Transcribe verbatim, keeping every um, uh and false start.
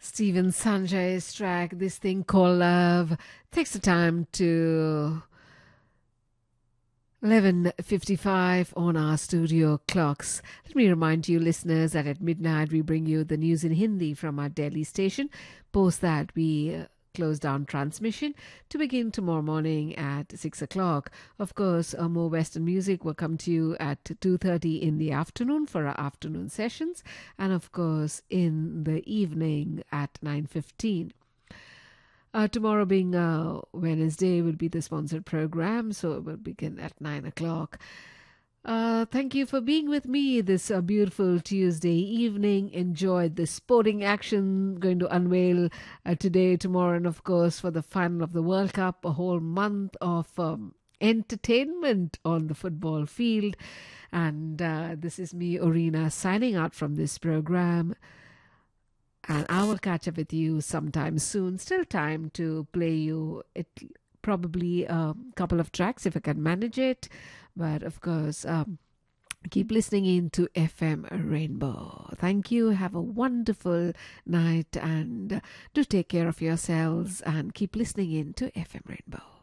Stephen Sanjay's track, This Thing Called Love, takes the time to eleven fifty-five on our studio clocks. Let me remind you, listeners, that at midnight we bring you the news in Hindi from our Delhi station. Post that, we uh, close down transmission to begin tomorrow morning at six o'clock. Of course, uh, more Western music will come to you at two thirty in the afternoon for our afternoon sessions, and of course in the evening at nine fifteen. Uh, tomorrow being uh, Wednesday will be the sponsored program, so it will begin at nine o'clock. Uh, thank you for being with me this uh, beautiful Tuesday evening. Enjoyed the sporting action going to unveil uh, today, tomorrow, and of course for the final of the World Cup, a whole month of um, entertainment on the football field. And uh, this is me, Orina, signing out from this program. And I will catch up with you sometime soon. Still time to play you it probably a couple of tracks if I can manage it. But of course, um, keep listening in to F M Rainbow. Thank you. Have a wonderful night and uh, do take care of yourselves and keep listening in to F M Rainbow.